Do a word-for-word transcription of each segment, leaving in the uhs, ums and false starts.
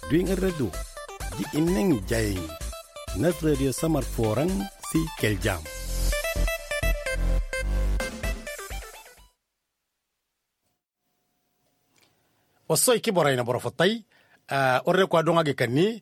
duing redu di ineng jay nas radio samar foran si keljam. Osoy kiboray na borofotay uh, orre kwa donga gekani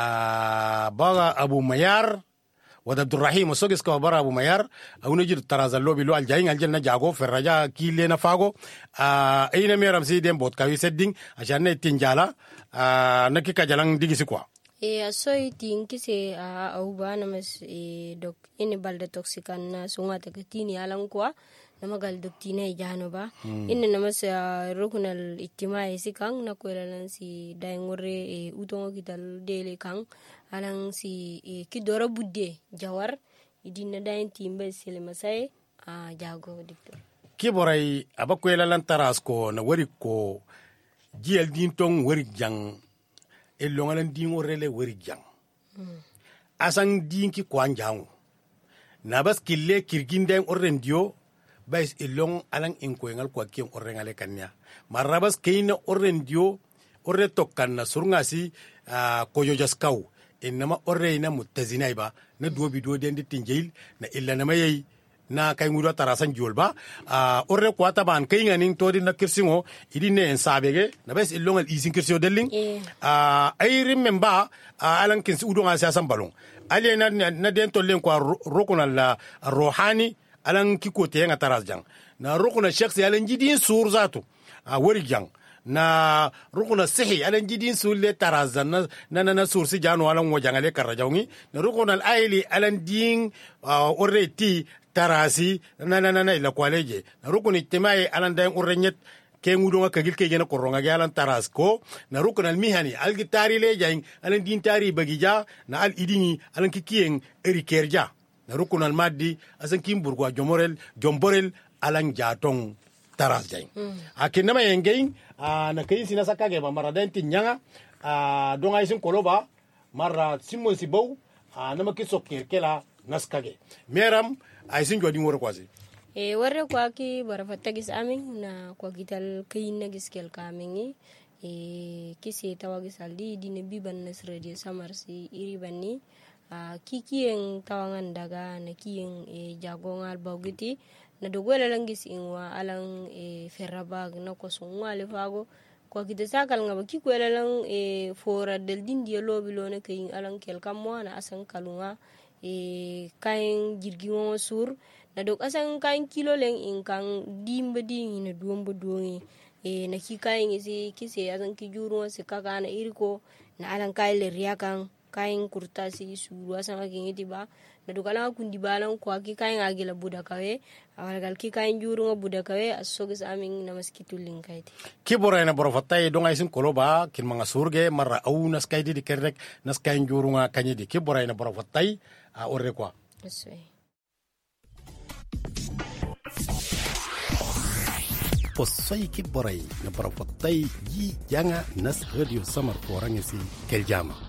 uh, baga Abu Mayar wada Abdurrahim osogis ka bara Abu Mayar awne jir taraza lobi lo aljayin aljanna jago ferraja kile na fago uh, ayina meram si dem bot kawi sedding ajane tinjala uh, nakika jalang digisi kwa e asoy tin kise a au bana mas e dok ini balde toxican na sunga ta katini alang kwa namagal doktina ijano ba hmm. Inna namas uh, rukunal ijtimai si kang nakwelalan si daingore e utongo kital dele kang alang si e, kidora budde jawar idina dain timbe sile masai a uh, jago dikto kiboray abakwelalan taras ko na wari ko jiel din tong wari jang e longalan din orele wari jang hmm. Asang din ki kwanjang nabas kille kirgindeng orrendio bais ilong alang inkoengal kwa kien orrengale kanya marabas keina orrendio orre tokkan na surngasi uh, koyo jaskau inama orreina mutazina iba na duobi do den tinjil na illa na mayai na kay ngudo tarasan julba uh, orre kwa taban kayinga ning todi na kirsingo idine en sabege na bais ilong al isin kirsio deling yeah. uh, ay remember uh, alang kins udonga sa sambalong ali na na den tolen kwa rokona la rohani alan kiko te nga taras jang na rukuna shakhsi alan jidin sur zatu a wari jang na rukuna sihi alan jidin sur le taras na na na sur si jano alan wo jangale karajawngi na rukuna al aili alan din uh, oreti tarasi na na na ila kwaleje na rukuna itimai alan dain urrenyet ke ngudo nga kagil ke gena koronga galan taras ko na rukuna al mihani al gitari le jang alan din tari bagija na al idini alan kikien erikerja na rukunal maddi asan kimburgwa jomorel jomborel alang jatong taras jay mm. Akin nama yengein uh, na kayin sina sakage ba mara den tinyanga uh, donga isin koloba mara simon sibow uh, nama kisok kirkela naskage meram aisin jodi ngor kwasi e warre kwa ki barafata gis amin na kwa gital kayin na gis kel kamingi e kisi tawagis aldi dine biban nas radio samarsi iri banni Uh, kiki yang tawangan daga na kiyeng e jagongal bawgiti na dogwela langis ingwa alang e ferrabag na kosungwa le fago kwa kita sakal nga bakikwela lang e fora del dindia lobi lo na kayin alang kel kamwa na asang kalunga e kain jirgiwo sur na dog asang kain kilo leng ingkang dimba ding na duombo duongi e na kikain isi kise asang kijuru se kaka na iriko na alang kain le riakang kain kurtasi surua sama kingiti ba na dukala kundi balang kwa ki kain agila buda kawe awalgal ki kain juru nga buda kawe asogis aming namaskituling kaiti kibora na borofatay donga isin koloba kin mga surge mara au nas kaidi di kerek nas kain juru nga kanyedi kibora na borofatay uh, orre kwa aswe posay kibora na borofatay yi janga nas radio samar forangesi keljama